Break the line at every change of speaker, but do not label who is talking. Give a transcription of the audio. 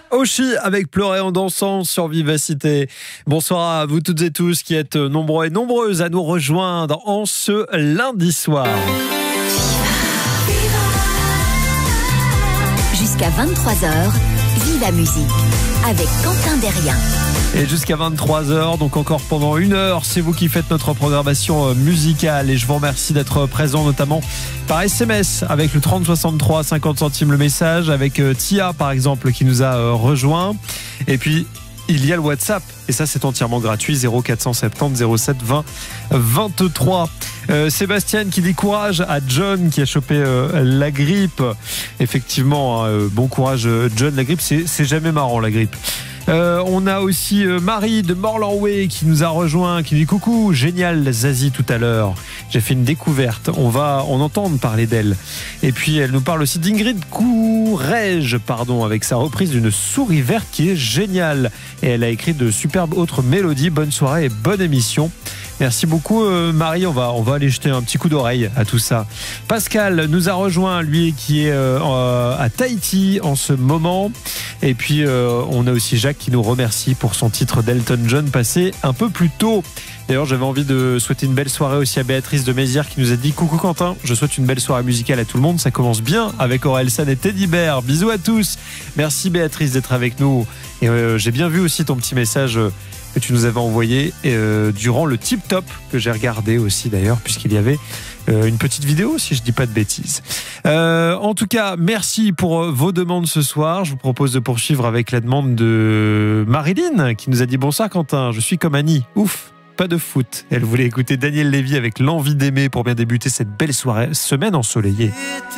Oshi avec Pleurer en dansant sur Vivacité. Bonsoir à vous toutes et tous qui êtes nombreux et nombreuses à nous rejoindre en ce lundi soir.
Jusqu'à 23h, Viva Musique avec Quentin Derrien.
Et jusqu'à 23h, donc encore pendant une heure, c'est vous qui faites notre programmation musicale. Et je vous remercie d'être présent notamment par SMS avec le 3063, 50 centimes le message, avec Tia par exemple qui nous a rejoint. Et puis il y a le WhatsApp et ça c'est entièrement gratuit, 0470 07 20 23. Sébastien qui dit courage à John qui a chopé la grippe. Effectivement, bon courage John, la grippe c'est jamais marrant la grippe. On a aussi Marie de Morlanway qui nous a rejoint, qui nous dit coucou, génial Zazie tout à l'heure. J'ai fait une découverte, on va en entendre parler d'elle. Et puis elle nous parle aussi d'Ingrid Courrèges, avec sa reprise d'une Souris verte qui est géniale. Et elle a écrit de superbes autres mélodies. Bonne soirée et bonne émission. Merci beaucoup Marie, on va aller jeter un petit coup d'oreille à tout ça. Pascal nous a rejoint, lui qui est à Tahiti en ce moment. Et puis on a aussi Jacques qui nous remercie pour son titre d'Elton John passé un peu plus tôt. D'ailleurs j'avais envie de souhaiter une belle soirée aussi à Béatrice de Mézières qui nous a dit coucou Quentin, je souhaite une belle soirée musicale à tout le monde. Ça commence bien avec Orelsan et Teddy Bear. Bisous à tous. Merci Béatrice d'être avec nous. Et j'ai bien vu aussi ton petit message que tu nous avais envoyé durant le Tip Top que j'ai regardé aussi d'ailleurs puisqu'il y avait une petite vidéo si je dis pas de bêtises. En tout cas, merci pour vos demandes ce soir. Je vous propose de poursuivre avec la demande de Marilyn qui nous a dit bonsoir Quentin, je suis comme Annie. Ouf, pas de foot. Elle voulait écouter Daniel Lévy avec L'envie d'aimer pour bien débuter cette belle semaine ensoleillée.